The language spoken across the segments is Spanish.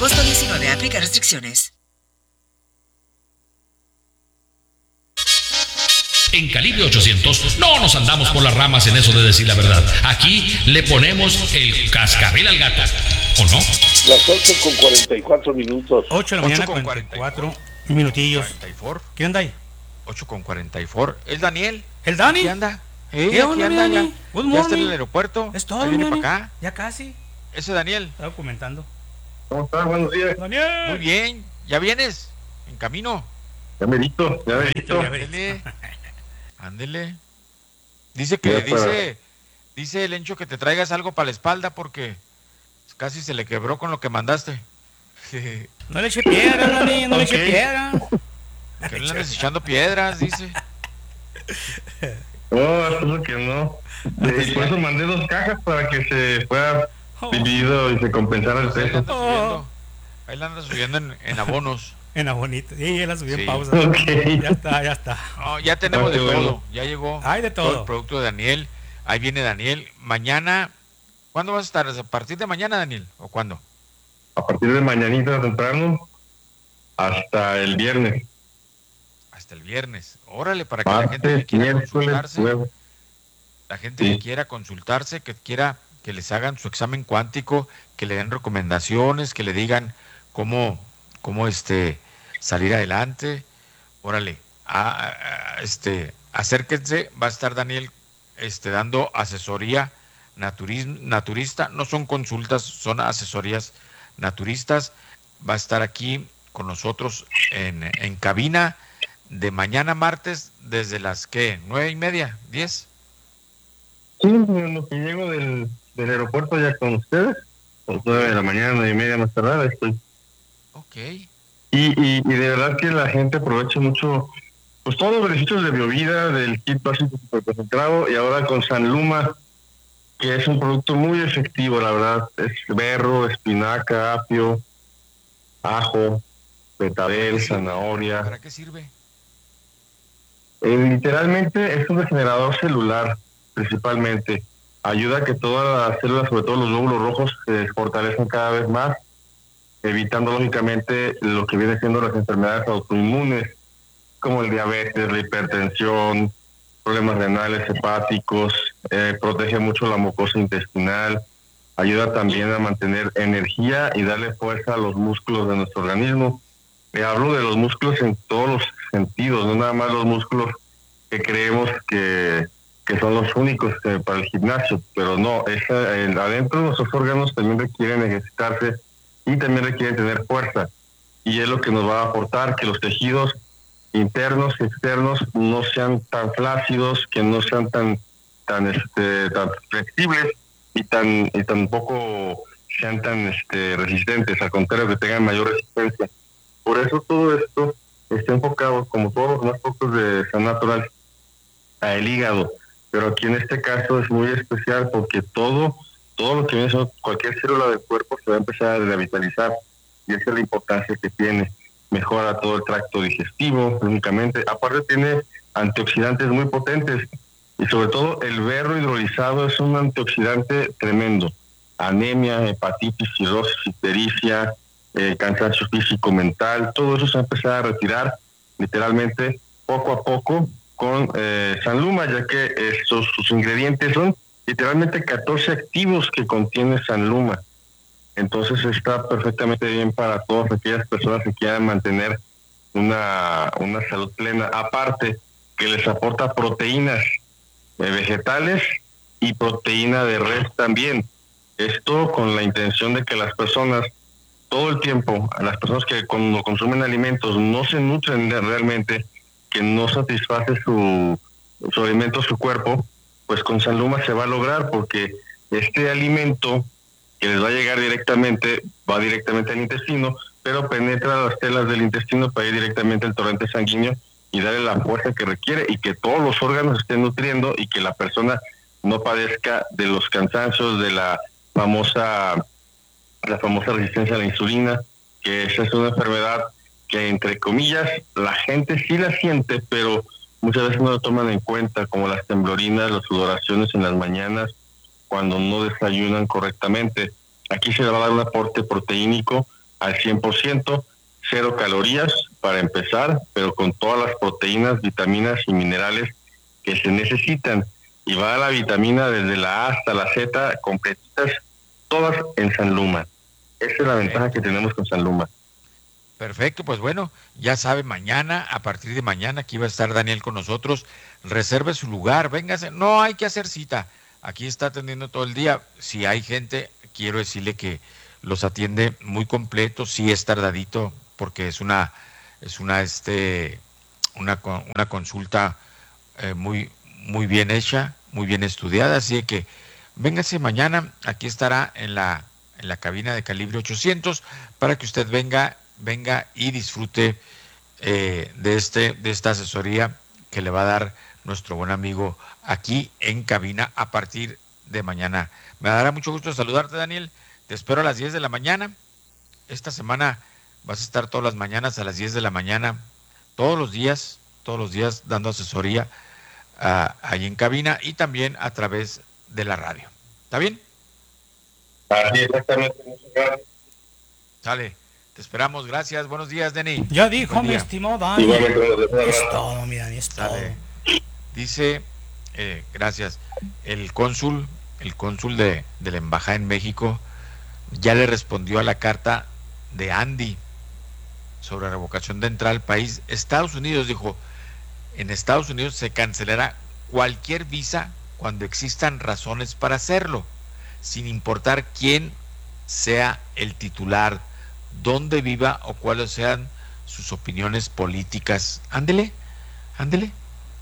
Agosto 19. Aplica restricciones. En Calibre 800 no nos andamos por las ramas en eso de decir la verdad. Aquí le ponemos el cascabel al gato, ¿o no? Las 8:44. 8 de la mañana, 44 minutillos. 44. ¿Quién anda ahí? 8:44. ¿Es Daniel? ¿El Dani? ¿Qué anda? ¿Qué onda, aquí anda Dani? ya. Good Ya morning. está en el aeropuerto. Es todo, Ahí viene Dani. para acá. Ya casi. Ese Daniel. Estaba comentando. ¿Cómo estás? Buenos días. Daniel. Muy bien. ¿Ya vienes? ¿En camino? Ya merito. Ándele. Ándele. Dice que, dice el Encho que te traigas algo para la espalda porque casi se le quebró con lo que mandaste. No le eche piedra, Dani, no le eche piedra. Que no le andes echando piedras, dice. Oh, eso que no. Por eso mandé 2 cajas para que se fuera dividido y se compensara el peso. Ahí la anda subiendo en abonos. En abonito. Sí, él la subió en pausa. Okay. Ya está. Oh, ya tenemos de todo. Ya llegó. Hay de todo. El producto de Daniel. Ahí viene Daniel. Mañana, ¿cuándo vas a estar? ¿A partir de mañana, Daniel? ¿O cuándo? A partir de mañanita temprano hasta el viernes. Hasta el viernes. Órale, para que la gente que Martes, quiera miércoles, consultarse, jueves. la gente que quiera consultarse, que quiera que les hagan su examen cuántico, que le den recomendaciones, que le digan cómo salir adelante. Órale, acérquense, va a estar Daniel dando asesoría naturista, no son consultas, son asesorías naturistas. Va a estar aquí con nosotros en cabina de mañana martes desde las 9:30, 10. Sí, en lo que llego del aeropuerto ya con ustedes, a las 9 de la mañana, 9:30 más tardar, estoy. Ok. Y de verdad que la gente aprovecha mucho pues todos los beneficios de Biovida, del kit básico superconcentrado, y ahora con Sanluma, que es un producto muy efectivo, la verdad. Es berro, espinaca, apio, ajo, betabel, zanahoria. ¿Para qué sirve? Literalmente es un regenerador celular, principalmente. Ayuda a que todas las células, sobre todo los glóbulos rojos, se fortalezcan cada vez más, evitando lógicamente lo que viene siendo las enfermedades autoinmunes, como el diabetes, la hipertensión, problemas renales, hepáticos. Protege mucho la mucosa intestinal, ayuda también a mantener energía y darle fuerza a los músculos de nuestro organismo. Hablo de los músculos en todos los sentidos, no nada más los músculos que creemos que son los únicos para el gimnasio, pero no, adentro de nuestros órganos también requieren ejercitarse y también requieren tener fuerza, y es lo que nos va a aportar que los tejidos internos y externos no sean tan flácidos, que no sean tan flexibles y tampoco sean tan resistentes, al contrario, que tengan mayor resistencia. Por eso todo esto está enfocado, como todos los demás productos de San Natural, al hígado, pero aquí en este caso es muy especial porque todo lo que viene siendo cualquier célula del cuerpo se va a empezar a revitalizar, y esa es la importancia que tiene. Mejora todo el tracto digestivo, únicamente. Aparte tiene antioxidantes muy potentes, y sobre todo el berro hidrolizado es un antioxidante tremendo. Anemia, hepatitis, cirrosis, ictericia, cansancio físico, mental, todo eso se va a empezar a retirar literalmente poco a poco con Sanluma, ya que sus ingredientes son literalmente 14 activos que contiene Sanluma. Entonces está perfectamente bien para todas aquellas personas que quieran mantener una salud plena. Aparte que les aporta proteínas vegetales y proteína de res también. Esto con la intención de que las personas, todo el tiempo, las personas que cuando consumen alimentos no se nutren realmente, que no satisface su alimento, su cuerpo, pues con Sanluma se va a lograr, porque este alimento que les va a llegar directamente, va directamente al intestino, pero penetra las telas del intestino para ir directamente al torrente sanguíneo y darle la fuerza que requiere, y que todos los órganos estén nutriendo, y que la persona no padezca de los cansancios, de la famosa resistencia a la insulina, que esa es una enfermedad que, entre comillas, la gente sí la siente, pero muchas veces no lo toman en cuenta, como las temblorinas, las sudoraciones en las mañanas, cuando no desayunan correctamente. Aquí se le va a dar un aporte proteínico al 100%, 0 calorías para empezar, pero con todas las proteínas, vitaminas y minerales que se necesitan. Y va la vitamina desde la A hasta la Z, completitas, todas en San Luma. Esa es la ventaja que tenemos con San Luma. Perfecto, pues bueno, ya sabe, mañana, a partir de mañana, aquí va a estar Daniel con nosotros. Reserve su lugar, véngase, no hay que hacer cita. Aquí está atendiendo todo el día. Si hay gente, quiero decirle que los atiende muy completo, sí es tardadito, porque es una consulta muy bien hecha, muy bien estudiada, así que véngase mañana, aquí estará en la cabina de Calibre 800 para que usted venga y disfrute de esta asesoría que le va a dar nuestro buen amigo aquí en cabina a partir de mañana. Me dará mucho gusto saludarte, Daniel. Te espero a las 10 de la mañana. Esta semana vas a estar todas las mañanas a las 10 de la mañana, todos los días dando asesoría ahí en cabina y también a través de la radio. ¿Está bien? Así exactamente. Sale. Te esperamos, gracias. Buenos días, Denny. Ya dijo Buen mi día. estimado Dani. Es todo, mi Dani, es todo. Sale. Dice, gracias, el cónsul de la embajada en México ya le respondió a la carta de Andy sobre revocación de entrada al país. Estados Unidos dijo, en Estados Unidos se cancelará cualquier visa cuando existan razones para hacerlo, sin importar quién sea el titular, dónde viva o cuáles sean sus opiniones políticas. Ándele. Ahí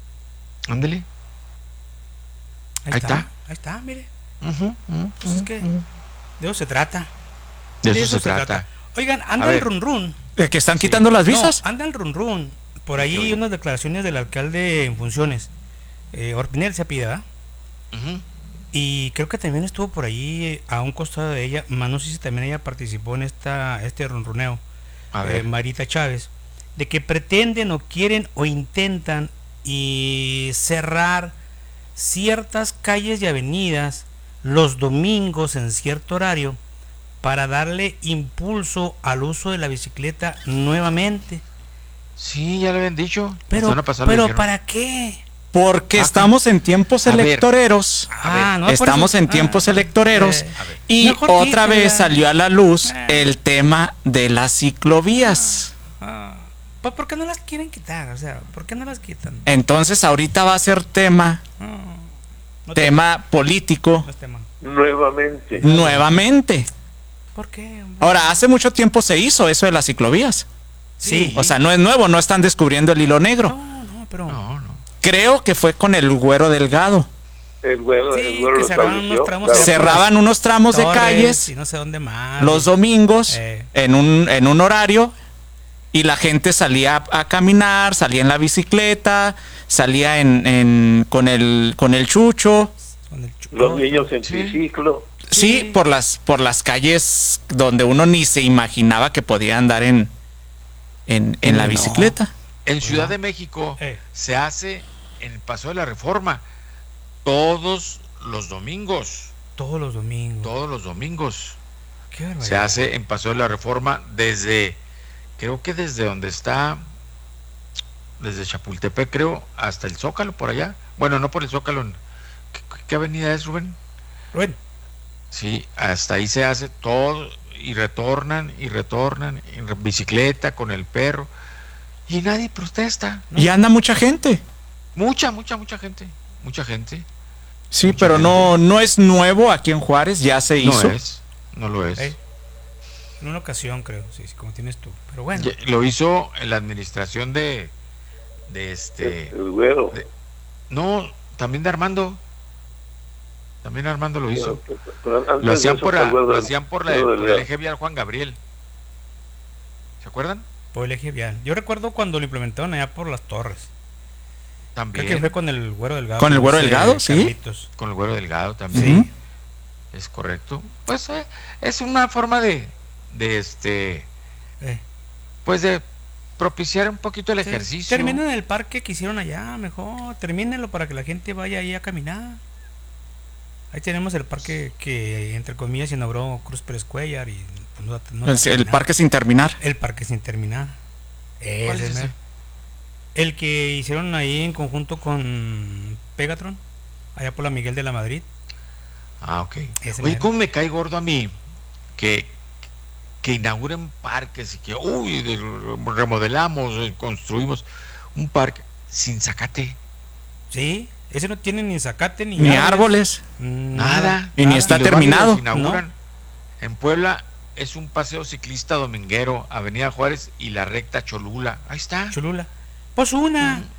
está, mire. Pues es que de eso se trata. De eso se trata. Oigan, anda el run. ¿Que están quitando las visas? No, anda el run. Por ahí hay unas declaraciones del alcalde en funciones. Orpinel se apida, ¿verdad? Y creo que también estuvo por ahí a un costado de ella, más no sé si también ella participó en este runruneo, Marita Chávez, de que pretenden o quieren o intentan y cerrar ciertas calles y avenidas los domingos en cierto horario para darle impulso al uso de la bicicleta nuevamente. Sí, ya lo habían dicho. Pero ¿para qué? Porque estamos en tiempos electoreros. Estamos en tiempos electoreros. Y otra vez salió a la luz el tema de las ciclovías. Pues ¿por qué no las quieren quitar? O sea, ¿por qué no las quitan? Entonces ahorita va a ser tema político. No es tema. Nuevamente. ¿Por qué, hombre? Ahora, hace mucho tiempo se hizo eso de las ciclovías. Sí. O sea, no es nuevo, no están descubriendo el hilo negro. No. Creo que fue con el Güero Delgado. El güero que cerraban unos tramos de calles y no sé dónde más, los domingos en un horario, y la gente salía a caminar, salía en la bicicleta, salía con el chucho. Los niños en triciclo. Sí, por las calles donde uno ni se imaginaba que podía andar en la bicicleta. En Ciudad de México se hace en el Paseo de la Reforma todos los domingos. Todos los domingos. Qué barbaridad. Se hace en Paseo de la Reforma creo que desde donde está, desde Chapultepec, creo, hasta el Zócalo, por allá. Bueno, no por el Zócalo. ¿Qué avenida es, Rubén? Sí, hasta ahí se hace todo y retornan en bicicleta con el perro. Y nadie protesta, ¿no? Y anda mucha gente. Mucha gente. Sí, pero no es nuevo aquí en Juárez, ya se hizo. No lo es. En una ocasión, creo, sí, como tienes tú. Pero bueno. Lo hizo en la administración de el güero. No, también de Armando. También Armando lo hizo. Lo hacían por el eje vial Juan Gabriel. ¿Se acuerdan? Por el eje vial. Yo recuerdo cuando lo implementaron allá por las Torres. También. Creo que fue con el Güero Delgado. ¿Con el Güero Delgado? Sí. Carlitos. Con el Güero Delgado también. Sí. Es correcto. Pues es una forma de propiciar un poquito el ejercicio. Terminen el parque que hicieron allá, mejor. Termínenlo para que la gente vaya ahí a caminar. Ahí tenemos el parque que, entre comillas, inauguró Cruz Pérez Cuellar y El parque sin terminar. El parque sin terminar. ¿Cuál es ese? El que hicieron ahí en conjunto con Pegatron, allá por la Miguel de la Madrid. Ah, ok. Oye, ¿cómo me cae gordo a mí que inauguren parques y que remodelamos, construimos un parque sin zacate? Sí, ese no tiene ni zacate ni árboles. Nada. Y ni está terminado. Inauguran. En Puebla es un paseo ciclista dominguero, Avenida Juárez y la recta Cholula. Ahí está. Cholula. Pues una.